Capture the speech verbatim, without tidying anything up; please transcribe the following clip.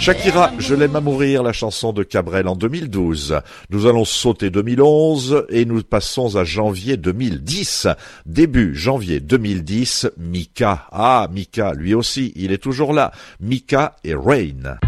Shakira, Je l'aime à mourir, la chanson de Cabrel en deux mille douze. Nous allons sauter deux mille onze et nous passons à janvier deux mille dix. Début janvier deux mille dix, Mika. Ah, Mika, lui aussi, il est toujours là. Mika et Rain.